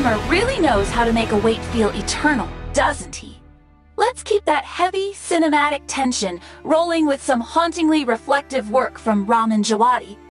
Zimmer really knows how to make a wait feel eternal, doesn't he? Let's keep that heavy, cinematic tension rolling with some hauntingly reflective work from Ramin Djawadi,